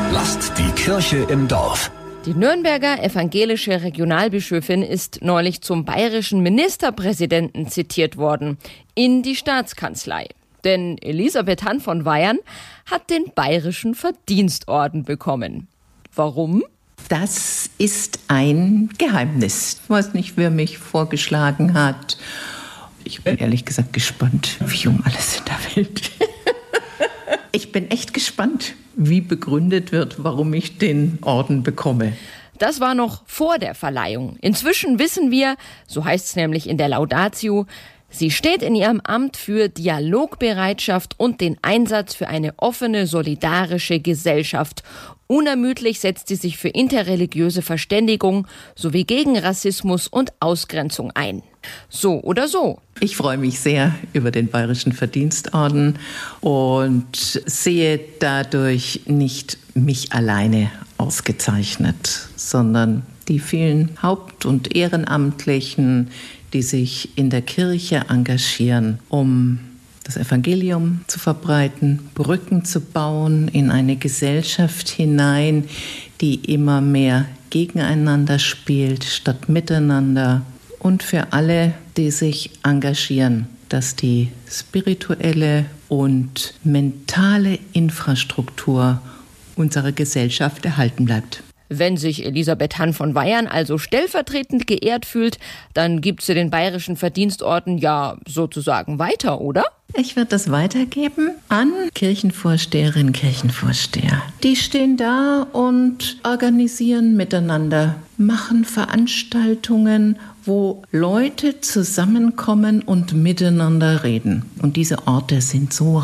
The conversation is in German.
Lasst die Kirche im Dorf. Die Nürnberger evangelische Regionalbischöfin ist neulich zum bayerischen Ministerpräsidenten zitiert worden, in die Staatskanzlei. Denn Elisabeth Hann von Weyern hat den Bayerischen Verdienstorden bekommen. Warum? Das ist ein Geheimnis. Ich weiß nicht, wer mich vorgeschlagen hat. Ich bin ehrlich gesagt gespannt, wie um alles in der Welt. Ich bin echt gespannt, wie begründet wird, warum ich den Orden bekomme. Das war noch vor der Verleihung. Inzwischen wissen wir, so heißt es nämlich in der Laudatio, sie steht in ihrem Amt für Dialogbereitschaft und den Einsatz für eine offene, solidarische Gesellschaft. Unermüdlich setzt sie sich für interreligiöse Verständigung sowie gegen Rassismus und Ausgrenzung ein. So oder so. Ich freue mich sehr über den Bayerischen Verdienstorden und sehe dadurch nicht mich alleine ausgezeichnet, sondern die vielen Haupt- und Ehrenamtlichen, die sich in der Kirche engagieren, um das Evangelium zu verbreiten, Brücken zu bauen in eine Gesellschaft hinein, die immer mehr gegeneinander spielt, statt miteinander. Und für alle, die sich engagieren, dass die spirituelle und mentale Infrastruktur unserer Gesellschaft erhalten bleibt. Wenn sich Elisabeth Hann von Weyern also stellvertretend geehrt fühlt, dann gibt sie den Bayerischen Verdienstorden ja sozusagen weiter, oder? Ich werde das weitergeben an Kirchenvorsteherinnen, Kirchenvorsteher. Die stehen da und organisieren miteinander, machen Veranstaltungen, wo Leute zusammenkommen und miteinander reden. Und diese Orte sind so